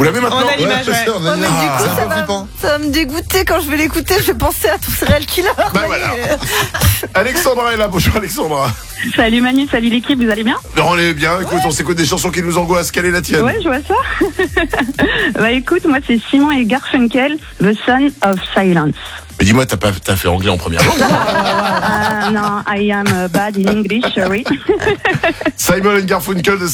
l'avez maintenant? On a l'image, ouais. On a mais du coup, c'est un peu flippant. ça va me dégoûter quand je vais l'écouter. Je vais penser à tous ces réels killers. Bah voilà. Alexandra est là. Bonjour Alexandra. Salut Manu, salut l'équipe, vous allez bien? On est bien. Écoute, on s'écoute des chansons qui nous angoissent. Quelle est la tienne? Ouais, je vois ça. Bah écoute, moi c'est Simon et Garfunkel, The Son of Silence. Mais dis-moi, t'as fait anglais en première langue? Non, I am bad in English, sorry. Simon and Garfunkel, The